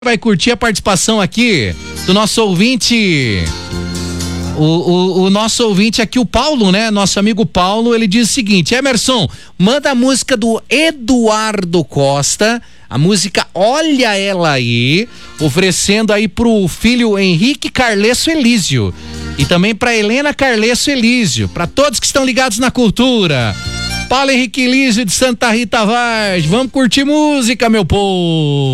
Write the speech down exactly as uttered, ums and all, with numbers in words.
Vai curtir a participação aqui do nosso ouvinte, o, o, o nosso ouvinte aqui, o Paulo, né? Nosso amigo Paulo, ele diz o seguinte: Emerson, manda a música do Eduardo Costa, a música Olha Ela Aí, oferecendo aí pro filho Henrique Carlesso Elísio e também pra Helena Carlesso Elísio, pra todos que estão ligados na cultura. Paulo Henrique Elísio de Santa Rita Vaz, vamos curtir música, meu povo.